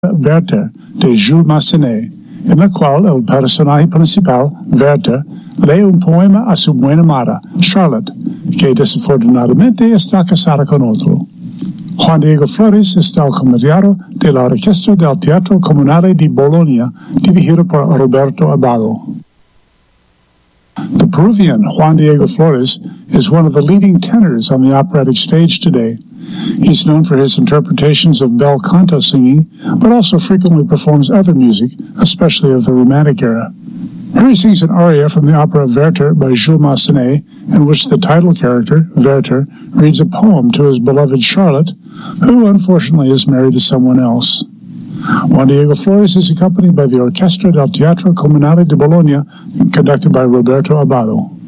Werther de Jules Massenet, en la cual el personaje principal, Werther, lee un poema a su buena amada, Charlotte, que desafortunadamente está casada con otro. Juan Diego Flores está el comediado de la Orquesta del Teatro Comunale di Bologna, dirigido por Roberto Abbado. The Peruvian Juan Diego Flores is one of the leading tenors on the operatic stage today. He's known for his interpretations of bel canto singing, but also frequently performs other music, especially of the Romantic era. Here he sings an aria from the opera Werther by Jules Massenet, in which the title character, Werther, reads a poem to his beloved Charlotte, who unfortunately is married to someone else. Juan Diego Flores is accompanied by the Orchestra del Teatro Comunale di Bologna, conducted by Roberto Abbado.